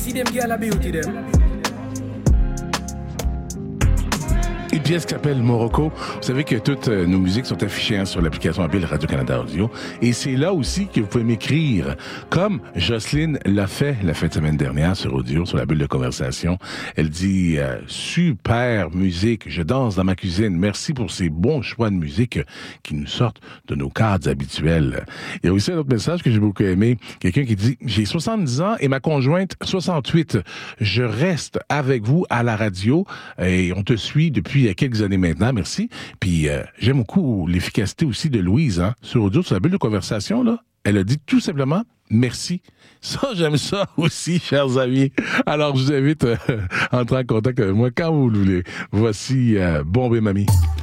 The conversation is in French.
See them girl a beauty them. Une pièce qui s'appelle Morocco. Vous savez que toutes nos musiques sont affichées sur l'application mobile Radio-Canada Audio. Et c'est là aussi que vous pouvez m'écrire, comme Jocelyne l'a fait la fin de semaine dernière sur Audio, sur la bulle de conversation. Elle dit super musique, je danse dans ma cuisine. Merci pour ces bons choix de musique qui nous sortent de nos cadres habituels. Il y a aussi un autre message que j'ai beaucoup aimé. Quelqu'un qui dit, j'ai 70 ans et ma conjointe 68. Je reste avec vous à la radio et on te suit depuis il y a quelques années maintenant, merci. Puis j'aime beaucoup l'efficacité aussi de Louise, sur Audio, sur la bulle de conversation, là. Elle a dit tout simplement merci. Ça, j'aime ça aussi, chers amis. Alors, je vous invite à entrer en contact avec moi quand vous le voulez. Voici Bombay Mamie.